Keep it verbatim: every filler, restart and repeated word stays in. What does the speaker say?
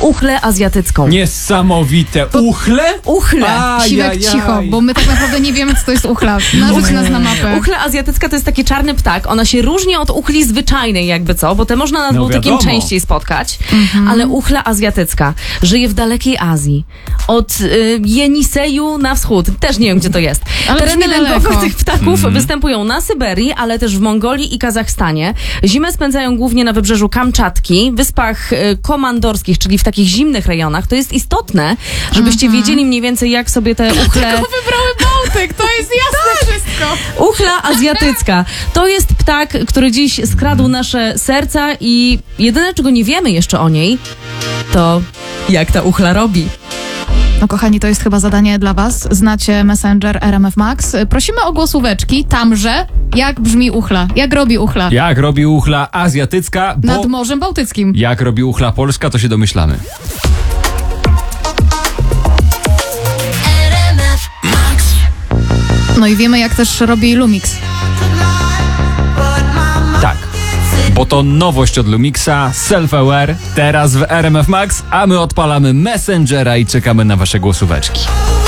uchlę azjatycką. Niesamowite. Uchlę? Uchlę. Aj, Siwek, aj, aj. cicho, bo my tak naprawdę nie wiemy, co to jest uchla. Narzuć nas na mapę. Uchla azjatycka to jest taki czarny ptak. Ona się różni od uchli zwyczajnej jakby co, bo te można nad No Bałtykiem wiadomo. częściej spotkać. Ale uchla azjatycka żyje w dalekiej Azji. Od y, Jeniseju na wschód. Też nie wiem, gdzie to jest. Ale Tereny brzmi lęgowe daleko. tych ptaków występują na Syberii, ale też w Mongolii i Kazachstanie. Zimę spędzają głównie na wybrzeżu Kamczatki, wyspach y, komandorskich, czyli w takich zimnych rejonach. To jest istotne, żebyście wiedzieli mniej więcej, jak sobie te uchle... Wybrały Bałtyk, to jest jasne wszystko. Uchla azjatycka. To jest ptak, który dziś skradł nasze serca i jedyne, czego nie wiemy jeszcze o niej, to jak ta uchla robi. No kochani, to jest chyba zadanie dla was. Znacie Messenger R M F Max. Prosimy o głosóweczki tamże. Jak brzmi uchla? Jak robi uchla? Jak robi uchla azjatycka, bo Nad Morzem Bałtyckim. jak robi uchla polska, to się domyślamy. No i wiemy, jak też robi Lumix. Tak. Bo to nowość od Lumixa, Self-Aware, teraz w R M F Max, a my odpalamy Messengera i czekamy na wasze głosóweczki.